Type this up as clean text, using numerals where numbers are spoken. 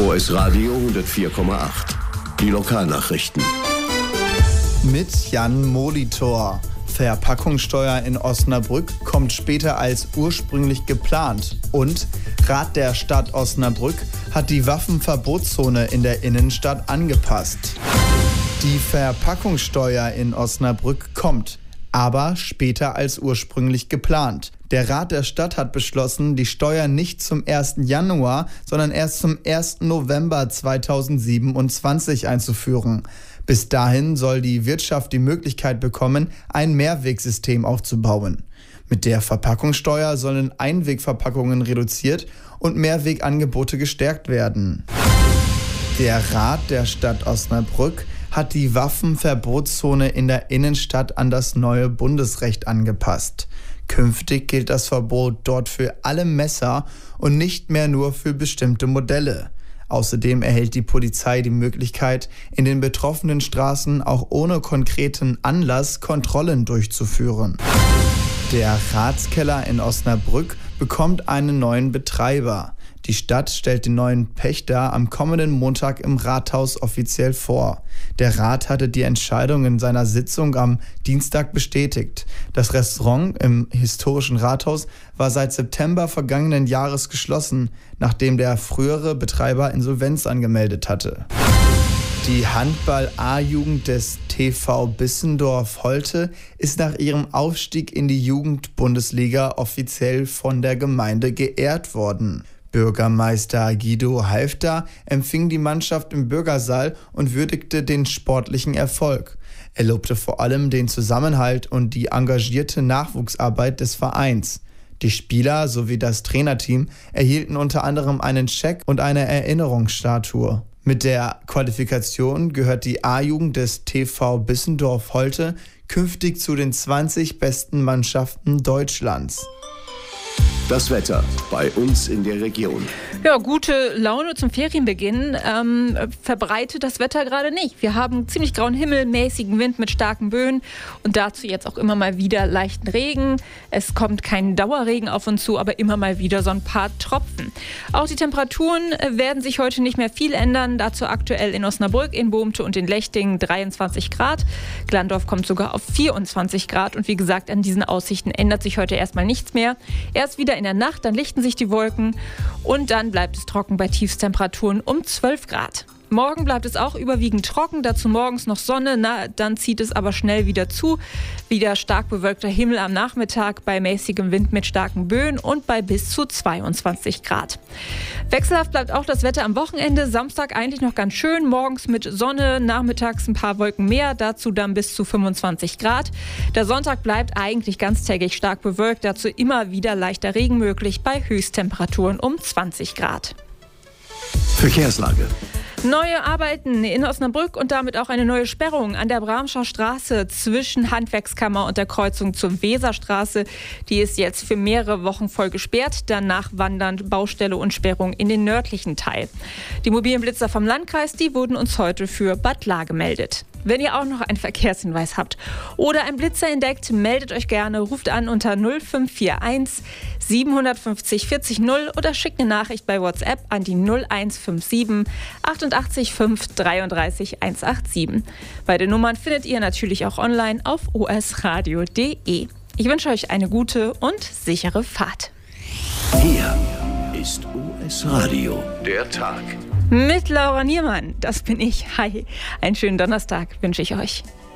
OS Radio 104,8. Die Lokalnachrichten. Mit Jan Molitor. Verpackungssteuer in Osnabrück kommt später als ursprünglich geplant. Und Rat der Stadt Osnabrück hat die Waffenverbotszone in der Innenstadt angepasst. Die Verpackungssteuer in Osnabrück kommt, aber später als ursprünglich geplant. Der Rat der Stadt hat beschlossen, die Steuer nicht zum 1. Januar, sondern erst zum 1. November 2027 einzuführen. Bis dahin soll die Wirtschaft die Möglichkeit bekommen, ein Mehrwegsystem aufzubauen. Mit der Verpackungssteuer sollen Einwegverpackungen reduziert und Mehrwegangebote gestärkt werden. Der Rat der Stadt Osnabrück hat die Waffenverbotszone in der Innenstadt an das neue Bundesrecht angepasst. Künftig gilt das Verbot dort für alle Messer und nicht mehr nur für bestimmte Modelle. Außerdem erhält die Polizei die Möglichkeit, in den betroffenen Straßen auch ohne konkreten Anlass Kontrollen durchzuführen. Der Ratskeller in Osnabrück bekommt einen neuen Betreiber. Die Stadt stellt den neuen Pächter am kommenden Montag im Rathaus offiziell vor. Der Rat hatte die Entscheidung in seiner Sitzung am Dienstag bestätigt. Das Restaurant im historischen Rathaus war seit September vergangenen Jahres geschlossen, nachdem der frühere Betreiber Insolvenz angemeldet hatte. Die Handball-A-Jugend des TV Bissendorf-Holte ist nach ihrem Aufstieg in die Jugendbundesliga offiziell von der Gemeinde geehrt worden. Bürgermeister Guido Halfter empfing die Mannschaft im Bürgersaal und würdigte den sportlichen Erfolg. Er lobte vor allem den Zusammenhalt und die engagierte Nachwuchsarbeit des Vereins. Die Spieler sowie das Trainerteam erhielten unter anderem einen Scheck und eine Erinnerungsstatue. Mit der Qualifikation gehört die A-Jugend des TV Bissendorf-Holte künftig zu den 20 besten Mannschaften Deutschlands. Das Wetter bei uns in der Region. Ja, gute Laune zum Ferienbeginn verbreitet das Wetter gerade nicht. Wir haben ziemlich grauen Himmel, mäßigen Wind mit starken Böen und dazu jetzt auch immer mal wieder leichten Regen. Es kommt kein Dauerregen auf uns zu, aber immer mal wieder so ein paar Tropfen. Auch die Temperaturen werden sich heute nicht mehr viel ändern. Dazu aktuell in Osnabrück, in Bohmte und in Lechting 23 Grad. Glandorf kommt sogar auf 24 Grad und wie gesagt, an diesen Aussichten ändert sich heute erstmal nichts mehr. Erst wieder in der Nacht, dann lichten sich die Wolken und dann bleibt es trocken bei Tiefstemperaturen um 12 Grad. Morgen bleibt es auch überwiegend trocken, dazu morgens noch Sonne, dann zieht es aber schnell wieder zu. Wieder stark bewölkter Himmel am Nachmittag bei mäßigem Wind mit starken Böen und bei bis zu 22 Grad. Wechselhaft bleibt auch das Wetter am Wochenende. Samstag eigentlich noch ganz schön, morgens mit Sonne, nachmittags ein paar Wolken mehr, dazu dann bis zu 25 Grad. Der Sonntag bleibt eigentlich ganztägig stark bewölkt, dazu immer wieder leichter Regen möglich bei Höchsttemperaturen um 20 Grad. Verkehrslage. Neue Arbeiten in Osnabrück und damit auch eine neue Sperrung an der Bramscher Straße zwischen Handwerkskammer und der Kreuzung zur Weserstraße. Die ist jetzt für mehrere Wochen voll gesperrt. Danach wandern Baustelle und Sperrung in den nördlichen Teil. Die mobilen Blitzer vom Landkreis, die wurden uns heute für Bad Lahr gemeldet. Wenn ihr auch noch einen Verkehrshinweis habt oder einen Blitzer entdeckt, meldet euch gerne, ruft an unter 0541 750 40 0 oder schickt eine Nachricht bei WhatsApp an die 0157 88 5 33 187. Beide Nummern findet ihr natürlich auch online auf osradio.de. Ich wünsche euch eine gute und sichere Fahrt. Hier ist OS Radio, der Tag. Mit Laura Niermann, das bin ich. Hi, einen schönen Donnerstag wünsche ich euch.